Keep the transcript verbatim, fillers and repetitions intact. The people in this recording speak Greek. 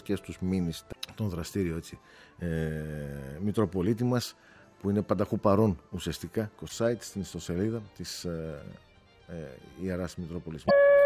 και στους μήνυς τον δραστήριο έτσι, ε, Μητροπολίτη μας, που είναι πανταχού παρόν ουσιαστικά, στο site, στην ιστοσελίδα της ε, ε, Ιεράς Μητρόπολης.